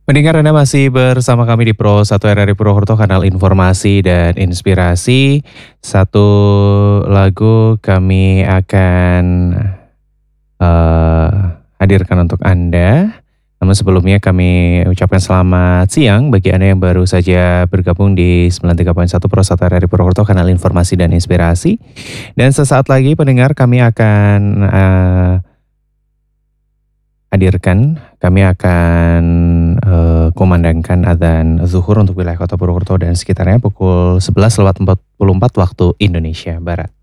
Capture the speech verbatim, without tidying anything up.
Pendengar Anda masih bersama kami di Pro satu R R I Purwokerto, kanal informasi dan inspirasi. Satu lagu kami akan, eee, hadirkan untuk Anda. Namun sebelumnya kami ucapkan selamat siang bagi Anda yang baru saja bergabung di sembilan puluh tiga koma satu Pro satu R R I Purwokerto, kanal informasi dan inspirasi. Dan sesaat lagi pendengar kami akan, eee hadirkan, kami akan, eee, kumandangkan adzan zuhur untuk wilayah Kota Purwokerto dan sekitarnya pukul sebelas lewat empat puluh empat waktu Indonesia Barat.